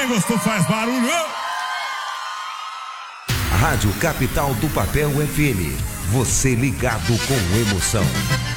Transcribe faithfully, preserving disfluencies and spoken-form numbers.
gostou, faz barulho. Rádio Capital do Papel F M. Você ligado com emoção.